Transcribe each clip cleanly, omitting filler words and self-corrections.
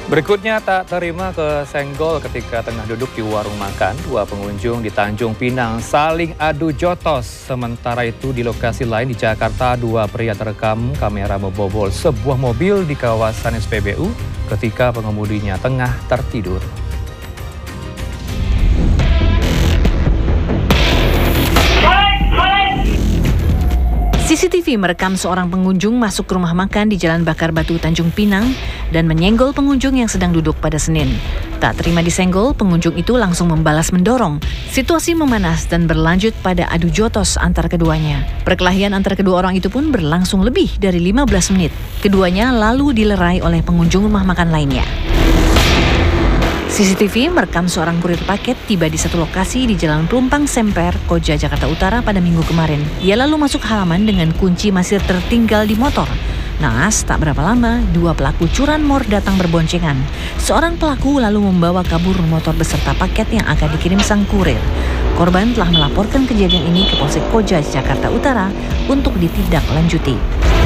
Berikutnya tak terima kesenggol ketika tengah duduk di warung makan. Dua pengunjung di Tanjung Pinang saling adu jotos. Sementara itu di lokasi lain di Jakarta, dua pria terekam kamera membobol sebuah mobil di kawasan SPBU ketika pengemudinya tengah tertidur. CCTV merekam seorang pengunjung masuk ke rumah makan di Jalan Bakar Batu, Tanjung Pinang dan menyenggol pengunjung yang sedang duduk pada Senin. Tak terima disenggol, pengunjung itu langsung membalas mendorong. Situasi memanas dan berlanjut pada adu jotos antar keduanya. Perkelahian antar kedua orang itu pun berlangsung lebih dari 15 menit. Keduanya lalu dilerai oleh pengunjung rumah makan lainnya. CCTV merekam seorang kurir paket tiba di satu lokasi di Jalan Pelumpang Semper, Koja, Jakarta Utara pada Minggu kemarin. Ia lalu masuk halaman dengan kunci masih tertinggal di motor. Naas, tak berapa lama, dua pelaku curanmor datang berboncengan. Seorang pelaku lalu membawa kabur motor beserta paket yang akan dikirim sang kurir. Korban telah melaporkan kejadian ini ke Polsek Koja, Jakarta Utara untuk ditindaklanjuti.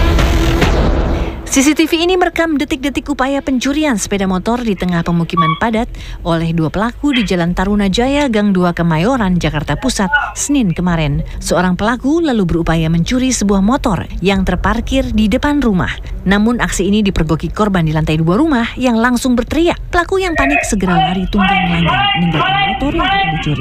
CCTV ini merekam detik-detik upaya pencurian sepeda motor di tengah pemukiman padat oleh dua pelaku di Jalan Taruna Jaya, Gang 2 Kemayoran, Jakarta Pusat, Senin kemarin. Seorang pelaku lalu berupaya mencuri sebuah motor yang terparkir di depan rumah. Namun aksi ini dipergoki korban di lantai 2 rumah yang langsung berteriak. Pelaku yang panik segera lari tunggang langgang meninggalkan motor yang akan dicuri.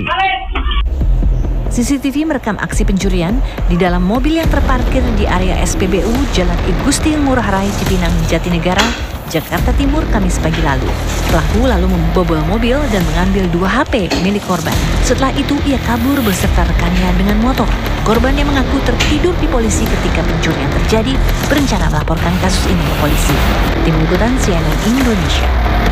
CCTV merekam aksi pencurian di dalam mobil yang terparkir di area SPBU Jalan Igusti Ngurah Rai, Cipinang, Jatinegara, Jakarta Timur, Kamis pagi lalu. Pelaku lalu membobol mobil dan mengambil 2 HP milik korban. Setelah itu ia kabur beserta rekannya dengan motor. Korban yang mengaku tertidur di polisi ketika pencurian terjadi berencana melaporkan kasus ini ke polisi. Tim Liputan CNN Indonesia.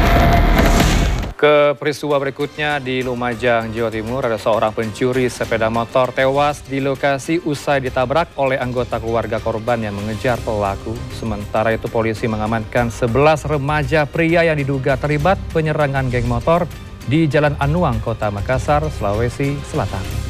Ke peristiwa berikutnya di Lumajang, Jawa Timur, ada seorang pencuri sepeda motor tewas di lokasi usai ditabrak oleh anggota keluarga korban yang mengejar pelaku. Sementara itu polisi mengamankan 11 remaja pria yang diduga terlibat penyerangan geng motor di Jalan Anuang, Kota Makassar, Sulawesi Selatan.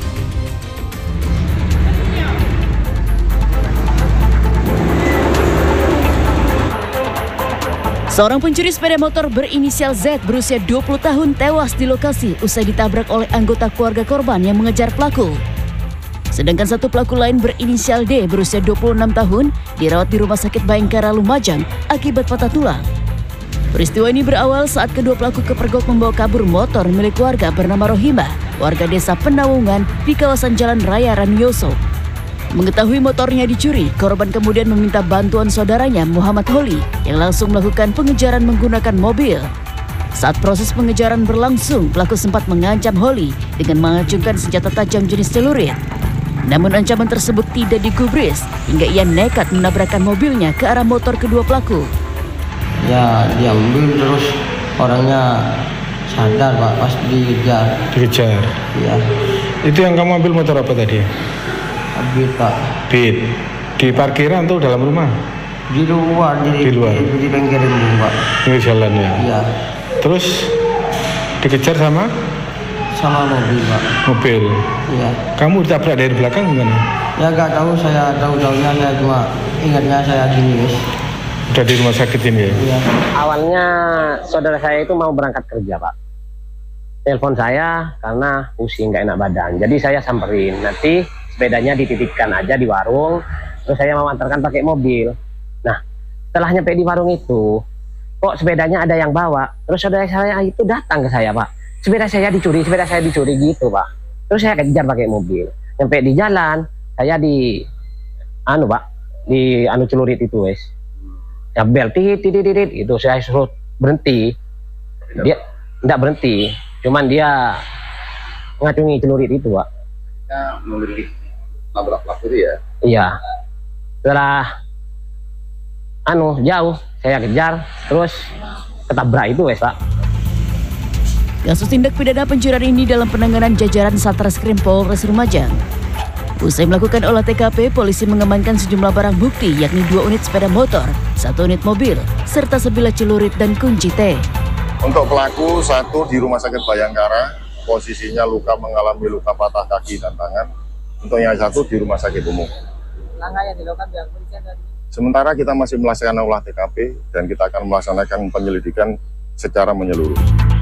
Seorang pencuri sepeda motor berinisial Z berusia 20 tahun tewas di lokasi usai ditabrak oleh anggota keluarga korban yang mengejar pelaku. Sedangkan satu pelaku lain berinisial D berusia 26 tahun dirawat di Rumah Sakit Bayangkara Lumajang akibat patah tulang. Peristiwa ini berawal saat kedua pelaku kepergok membawa kabur motor milik warga bernama Rohimah, warga desa Penawungan di kawasan Jalan Raya Ranioso. Mengetahui motornya dicuri, korban kemudian meminta bantuan saudaranya Muhammad Holi yang langsung melakukan pengejaran menggunakan mobil. Saat proses pengejaran berlangsung, pelaku sempat mengancam Holi dengan mengacungkan senjata tajam jenis celurit. Namun ancaman tersebut tidak digubris hingga ia nekat menabrakkan mobilnya ke arah motor kedua pelaku. Ya, diambil terus orangnya sadar Pak pas dikejar. Dikejar? Iya. Itu yang kamu ambil motor apa tadi? Beat Pak. Beat. Di parkiran atau dalam rumah? Di luar. Di luar? Di pinggir rumah Pak. Pinggir jalan ya? Iya. Terus dikejar sama? Sama mobil Pak. Mobil? Iya. Kamu ditabrak dari belakang gimana? Ya nggak tahu, saya tahu-tahunya saya cuma ingatnya saya gini guys. Udah di rumah sakit ini ya? Iya. Awalnya saudara saya itu mau berangkat kerja Pak. Telepon saya karena pusing nggak enak badan. Jadi saya samperin, nanti sepedanya dititipkan aja di warung, terus saya mau antarkan pakai mobil. Nah, setelah nyampe di warung itu, kok sepedanya ada yang bawa, terus saudara saya itu datang ke saya Pak, sepeda saya dicuri gitu Pak. Terus saya kejar pakai mobil. Nyampe di jalan, saya di celurit itu wes. Ya bel titit itu saya suruh berhenti. Dia enggak berhenti, cuman dia ngacungi celurit itu Pak. Memilih nabrak pelaku itu ya? Iya. Setelah jauh saya kejar terus ketabrak itu wes Pak. Kasus tindak pidana pencurian ini dalam penanganan jajaran Satreskrim Polres Lumajang. Usai melakukan olah TKP, polisi mengamankan sejumlah barang bukti yakni 2 unit sepeda motor, 1 unit mobil, serta sebilah celurit dan kunci T. Untuk pelaku satu di Rumah Sakit Bayangkara, posisinya mengalami luka patah kaki dan tangan. Untuk yang satu di Rumah Sakit Umum. Langkah yang dilakukan pihak polisi Sementara kita masih melaksanakan olah TKP dan kita akan melaksanakan penyelidikan secara menyeluruh.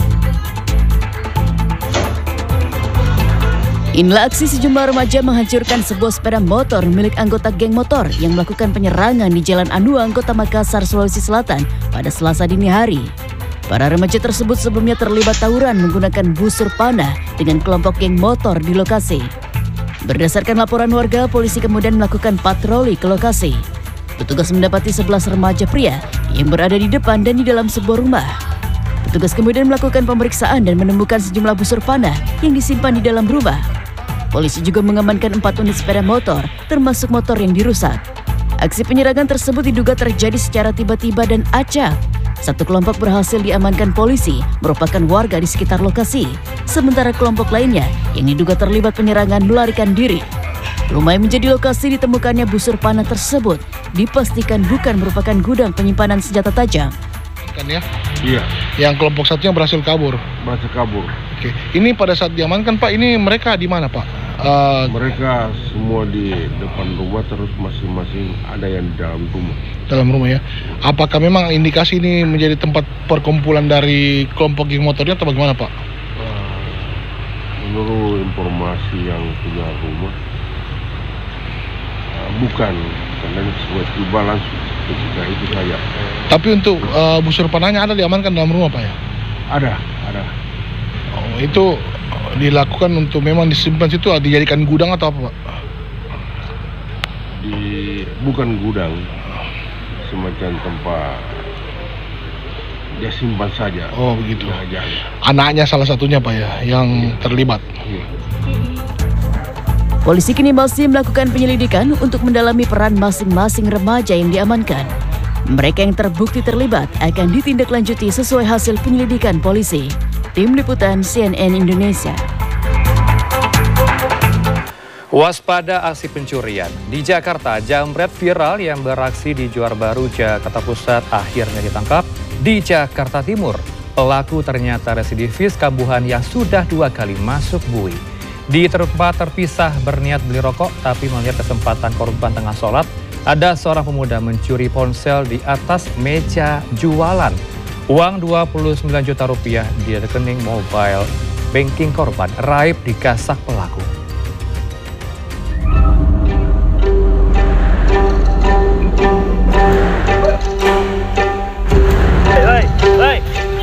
Inilah aksi sejumlah remaja menghancurkan sebuah sepeda motor milik anggota geng motor yang melakukan penyerangan di Jalan Anuang, Kota Makassar, Sulawesi Selatan pada Selasa dini hari. Para remaja tersebut sebelumnya terlibat tawuran menggunakan busur panah dengan kelompok geng motor di lokasi. Berdasarkan laporan warga, polisi kemudian melakukan patroli ke lokasi. Petugas mendapati 11 remaja pria yang berada di depan dan di dalam sebuah rumah. Petugas kemudian melakukan pemeriksaan dan menemukan sejumlah busur panah yang disimpan di dalam rumah. Polisi juga mengamankan 4 unit sepeda motor, termasuk motor yang dirusak. Aksi penyerangan tersebut diduga terjadi secara tiba-tiba dan acak. Satu kelompok berhasil diamankan polisi, merupakan warga di sekitar lokasi. Sementara kelompok lainnya yang diduga terlibat penyerangan melarikan diri. Rumah yang menjadi lokasi ditemukannya busur panah tersebut dipastikan bukan merupakan gudang penyimpanan senjata tajam. Kan ya? Iya. Yang kelompok satunya berhasil kabur. Berhasil kabur. Oke. Ini pada saat diamankan Pak, ini mereka di mana Pak? Mereka semua di depan rumah, terus masing-masing ada yang di dalam rumah. Dalam rumah ya. Apakah memang indikasi ini menjadi tempat perkumpulan dari kelompok geng motornya atau bagaimana Pak? Menurut informasi yang punya rumah, bukan, karena sesuai tiba langsung ketika itu saya. Tapi untuk busur panahnya ada diamankan dalam rumah Pak ya? Ada. Oh, itu dilakukan untuk memang disimpan situ, dijadikan gudang atau apa Pak? Bukan gudang, semacam tempat dia simpan saja. Oh begitu. Nah, anaknya salah satunya Pak ya, yang terlibat. Iya. Polisi kini masih melakukan penyelidikan untuk mendalami peran masing-masing remaja yang diamankan. Mereka yang terbukti terlibat akan ditindaklanjuti sesuai hasil penyelidikan polisi. Tim Liputan CNN Indonesia. Waspada aksi pencurian. Di Jakarta, jambret viral yang beraksi di Johar Baru, Jakarta Pusat akhirnya ditangkap di Jakarta Timur. Pelaku ternyata residivis kambuhan yang sudah 2 kali masuk bui. Di tempat terpisah berniat beli rokok, tapi melihat kesempatan korban tengah sholat, ada seorang pemuda mencuri ponsel di atas meja jualan. Uang 29 juta rupiah di rekening mobile banking korban raib digasak pelaku. Hei.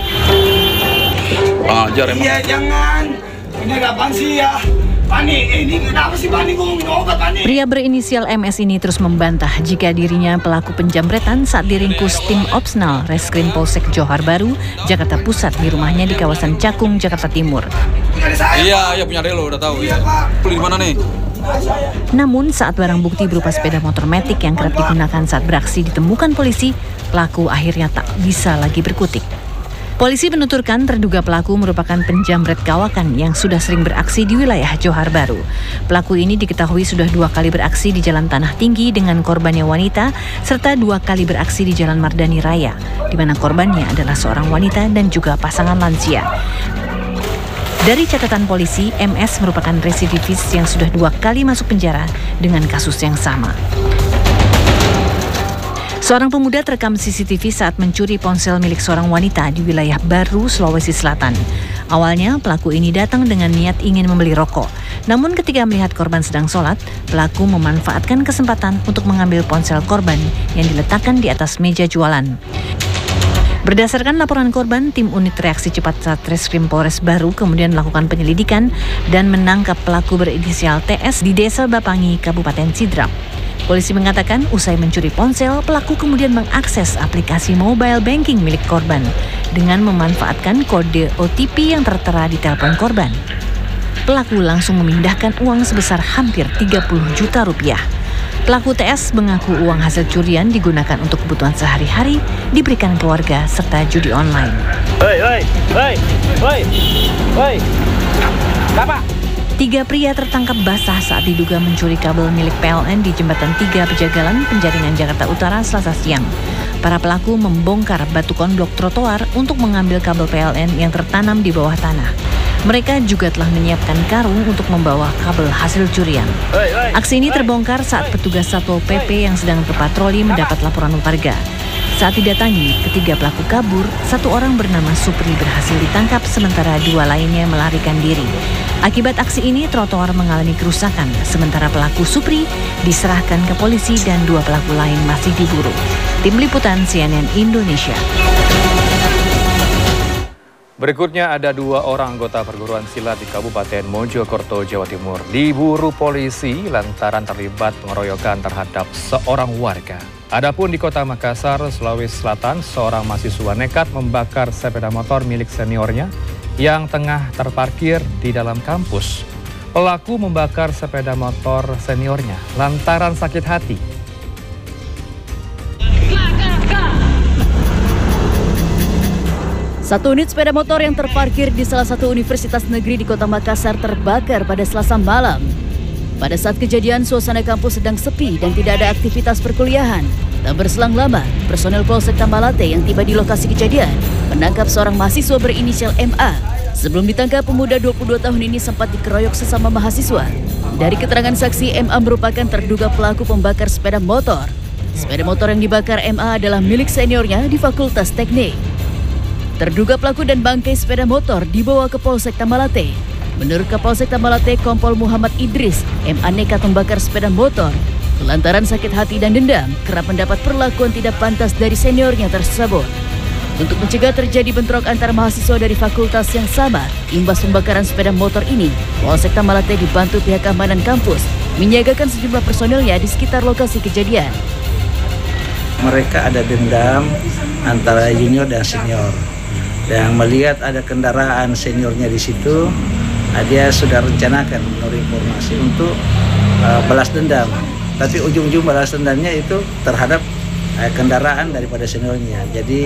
Ajar emang. Iya jangan. Ini apaan sih ya? Pani, ini kenapa sih Pani ngomong obat Pani? Pria berinisial MS ini terus membantah jika dirinya pelaku penjamretan saat diringkus tim Opsnal Reskrim Polsek Johar Baru, Jakarta Pusat di rumahnya di kawasan Cakung, Jakarta Timur. Iya, punya Relo, udah tahu ya. Beli di mana nih? Namun saat barang bukti berupa sepeda motor metik yang kerap digunakan saat beraksi ditemukan polisi, pelaku akhirnya tak bisa lagi berkutik. Polisi menuturkan terduga pelaku merupakan penjamret kawakan yang sudah sering beraksi di wilayah Johar Baru. Pelaku ini diketahui sudah 2 kali beraksi di Jalan Tanah Tinggi dengan korbannya wanita, serta 2 kali beraksi di Jalan Mardani Raya, di mana korbannya adalah seorang wanita dan juga pasangan lansia. Dari catatan polisi, MS merupakan residivis yang sudah 2 kali masuk penjara dengan kasus yang sama. Seorang pemuda terekam CCTV saat mencuri ponsel milik seorang wanita di wilayah Baru, Sulawesi Selatan. Awalnya, pelaku ini datang dengan niat ingin membeli rokok. Namun ketika melihat korban sedang sholat, pelaku memanfaatkan kesempatan untuk mengambil ponsel korban yang diletakkan di atas meja jualan. Berdasarkan laporan korban, tim unit reaksi cepat Satreskrim Polres Baru kemudian melakukan penyelidikan dan menangkap pelaku berinisial TS di Desa Bapangi, Kabupaten Sidrap. Polisi mengatakan usai mencuri ponsel, pelaku kemudian mengakses aplikasi mobile banking milik korban dengan memanfaatkan kode OTP yang tertera di telepon korban. Pelaku langsung memindahkan uang sebesar hampir 30 juta rupiah. Pelaku TS mengaku uang hasil curian digunakan untuk kebutuhan sehari-hari, diberikan keluarga, serta judi online. Hei. Apa? 3 pria tertangkap basah saat diduga mencuri kabel milik PLN di Jembatan 3 Pejagalan, Penjaringan, Jakarta Utara, Selasa siang. Para pelaku membongkar batu konblok trotoar untuk mengambil kabel PLN yang tertanam di bawah tanah. Mereka juga telah menyiapkan karung untuk membawa kabel hasil curian. Aksi ini terbongkar saat petugas Satpol PP yang sedang berpatroli mendapat laporan warga. Saat didatangi, ketiga pelaku kabur, satu orang bernama Supri berhasil ditangkap sementara dua lainnya melarikan diri. Akibat aksi ini, trotoar mengalami kerusakan, sementara pelaku Supri diserahkan ke polisi dan dua pelaku lain masih diburu. Tim Liputan CNN Indonesia. Berikutnya ada 2 orang anggota perguruan silat di Kabupaten Mojokerto, Jawa Timur diburu polisi lantaran terlibat pengeroyokan terhadap seorang warga. Adapun di Kota Makassar, Sulawesi Selatan, seorang mahasiswa nekat membakar sepeda motor milik seniornya yang tengah terparkir di dalam kampus. Pelaku membakar sepeda motor seniornya lantaran sakit hati. Satu unit sepeda motor yang terparkir di salah satu universitas negeri di Kota Makassar terbakar pada Selasa malam. Pada saat kejadian, suasana kampus sedang sepi dan tidak ada aktivitas perkuliahan. Tak berselang lama, personel Polsek Tambalate yang tiba di lokasi kejadian menangkap seorang mahasiswa berinisial MA. Sebelum ditangkap, pemuda 22 tahun ini sempat dikeroyok sesama mahasiswa. Dari keterangan saksi, MA merupakan terduga pelaku pembakar sepeda motor. Sepeda motor yang dibakar MA adalah milik seniornya di Fakultas Teknik. Terduga pelaku dan bangkai sepeda motor dibawa ke Polsek Tambalate. Menurut Kapolsek Tambalate, Kompol Muhammad Idris, MA nekat membakar sepeda motor lantaran sakit hati dan dendam kerap mendapat perlakuan tidak pantas dari seniornya tersebut. Untuk mencegah terjadi bentrok antar mahasiswa dari fakultas yang sama, imbas pembakaran sepeda motor ini, Polsek Tambalate dibantu pihak keamanan kampus menyiagakan sejumlah personelnya di sekitar lokasi kejadian. Mereka ada dendam antara junior dan senior. Dan melihat ada kendaraan seniornya di situ, dia sudah rencanakan menurut informasi untuk balas dendam. Tapi ujung-ujung balas dendamnya itu terhadap kendaraan daripada seniornya. Jadi